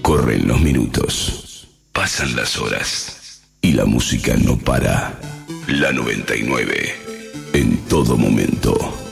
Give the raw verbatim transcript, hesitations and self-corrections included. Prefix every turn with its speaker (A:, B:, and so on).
A: Corren los minutos, pasan las horas y la música no para. La noventa y nueve, en todo momento.